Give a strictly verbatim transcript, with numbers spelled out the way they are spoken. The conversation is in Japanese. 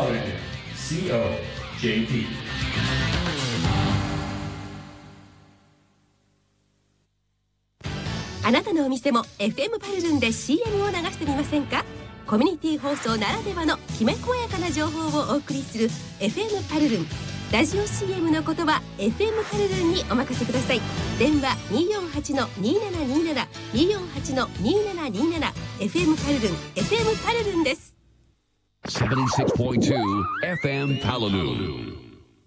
Paladin コー ジェーピー。 あなたのお店も エフエム パルルンで シーエム を流してみませんか？コミュニティ放送ならではのきめ細やかな情報をお送りする エフエム パルルン。ラジオ シーエム の言葉 エフエム パルルンにお任せください。電話 にーよんはちのにーななにーなな にーよんはちのにーななにーなな エフエム パルルン エフエム パルルンです。 セブンティーシックスポイントツー エフエム Palalun